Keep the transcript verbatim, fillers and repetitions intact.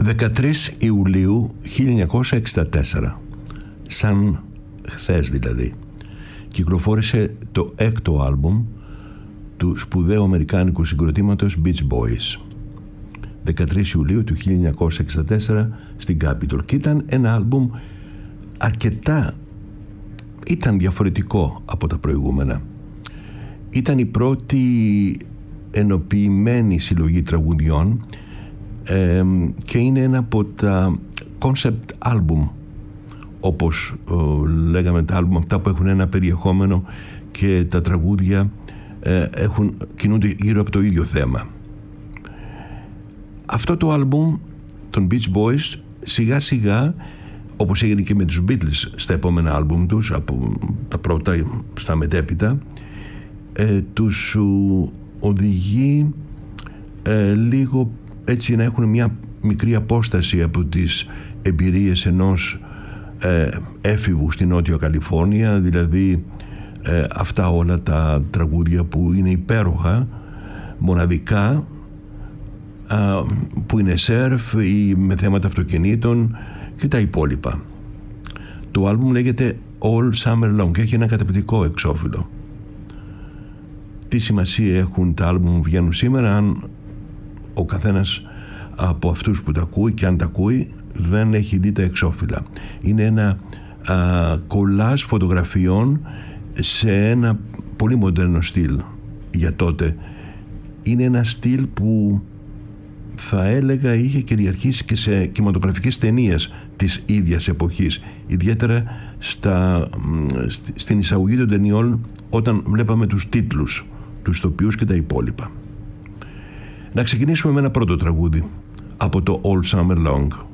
δεκατρείς Ιουλίου χίλια εννιακόσια εξήντα τέσσερα, σαν χθες δηλαδή, κυκλοφόρησε το έκτο άλμπουμ του σπουδαίου αμερικάνικου συγκροτήματος Beach Boys, δεκατρείς Ιουλίου του χίλια εννιακόσια εξήντα τέσσερα στην Capitol, και ήταν ένα άλμπουμ αρκετά, ήταν διαφορετικό από τα προηγούμενα. Ήταν η πρώτη ενοποιημένη συλλογή τραγουδιών ε, και είναι ένα από τα concept album, όπως ο, λέγαμε τα άλμπουμ αυτά που έχουν ένα περιεχόμενο και τα τραγούδια ε, έχουν, κινούνται γύρω από το ίδιο θέμα. Αυτό το άλμπουμ των Beach Boys σιγά σιγά, όπως έγινε και με τους Beatles στα επόμενα άλμπουμ τους, από τα πρώτα στα μετέπειτα, ε, τους οδηγεί ε, λίγο έτσι να έχουν μια μικρή απόσταση από τις εμπειρίες ενός ε, έφηβου στη Νότια Καλιφόρνια, δηλαδή ε, αυτά όλα τα τραγούδια που είναι υπέροχα, μοναδικά, α, που είναι σερφ ή με θέματα αυτοκινήτων και τα υπόλοιπα. Το άλμπουμ λέγεται All Summer Long και έχει ένα καταπληκτικό εξώφυλλο. Τι σημασία έχουν τα άλμπουμ που βγαίνουν σήμερα αν ο καθένας από αυτούς που τα ακούει, και αν τα ακούει, δεν έχει δει τα εξώφυλλα? Είναι ένα κολάζ φωτογραφιών σε ένα πολύ μοντέρνο στυλ για τότε. Είναι ένα στυλ που θα έλεγα είχε κυριαρχήσει και σε κινηματογραφικές ταινίες της ίδιας εποχής, ιδιαίτερα στα, στην εισαγωγή των ταινιών, όταν βλέπαμε τους τίτλους, τους ηθοποιούς και τα υπόλοιπα. Να ξεκινήσουμε με ένα πρώτο τραγούδι από το All Summer Long.